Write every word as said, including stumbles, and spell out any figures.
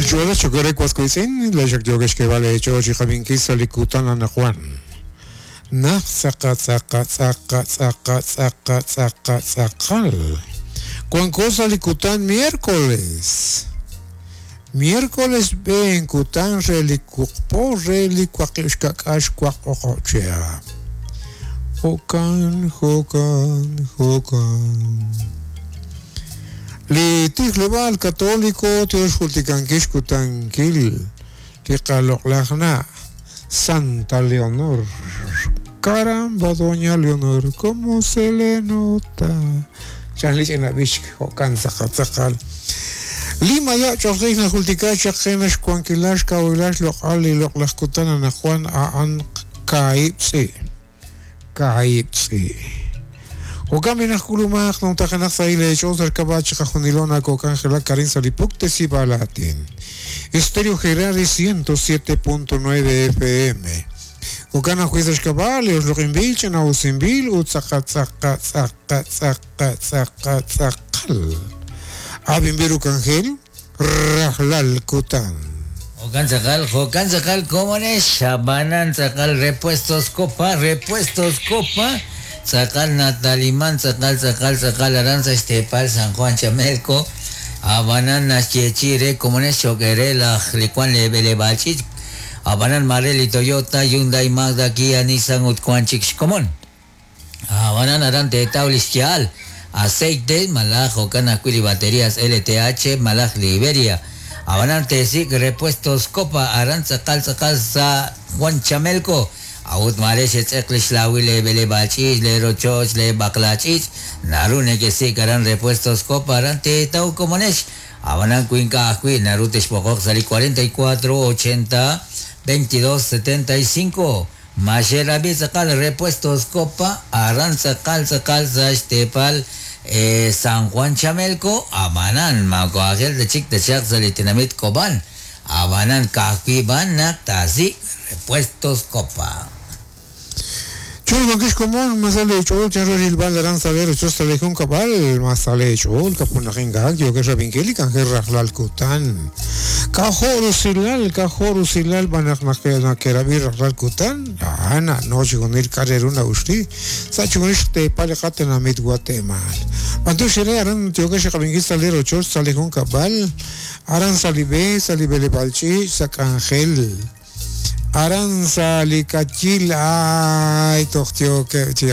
Jola chokore kwaskuisin la jak jogesh ke vale cho chi khabinki salikutan ana Juan. Na saqa saqa saqa saqa saqa saqa saqal. Con cosa likutan miércoles. Miércoles ben kutan relikukpo relikwakishkakash kwakochea. Hokan hokan hokan. Li global católico teos culticanquish cutanquil ticaloglagna Santa Leonor. Caramba, doña Leonor, cómo se le nota. Chanlich en la bish hokan zacatzakal. Lima ya chorgina culticacha genes cuanquilash cawilash local y loclascutana na Juan a an caipsi. Caipsi. وكامل نقول ما اخنا تخنا خايله شوزر كباتش خونيلونا كوكان خلا كارين ساليبوكت سيبالاتين استéreo Gerari ciento siete punto nueve F M وكان خويزش كبال los rinvilchen aus inbil und zakat zakat zakat zakat zakat zakal abin biru kangel rahlal kutan Jokan Zakal, Jokan Zakal, ¿cómo es? Shabanan Zakal, repuestos copa, repuestos copa. Zakal Natalimán, Zakal, Zakal, Zakal, Aranza, Estepal, San Juan, Chamelco, Abanan, Nachechire, Comunes, Choquere, la Licuan, Lebele, Bachich, Abanan, Marelli, Toyota, Hyundai, Magda, Kia, Nissan, Utquanchix, Común. Abanan, Arante, Taulisquial, Aceite, Malaj, Jocan, Aquili, Baterías, L T H, Malaj, Liberia. Abanan, Tesic, Repuestos, Copa, Aranza, Zakal, Zakal, San Juan, Chamelco. Aut mare și țecliș la uile bele bacici, le rocioci, le baclacici, narune que se caran repuestos coparan te tau comuneș. Avanan cuinca acui, naruteș pococ sali cuarenta y cuatro ochenta veintidós setenta y cinco. Majera biza cal repuestos copa, aranza cal cal zaștepal eh, San Juan Chamelco, Avanan, macoagel de chic de chac salitinamit coban, Avanan cacui ban nactazi, repuestos copa. Chol bankish común masale chol charro il baldaran saber chol sale con cabal masale chol kapuna ringag yo que rabinkeli kan herralal kutan ka horu silal ka horu silal banak nakena kerabi ralal kutan ana no chigonir kareruna usti sa chigonish te pale katena mit Guatemala mantu shire aran yo que rabinkeli sale chol sale con cabal aran salibe salibele balchi sakangel Aranza likachil ay tohtio que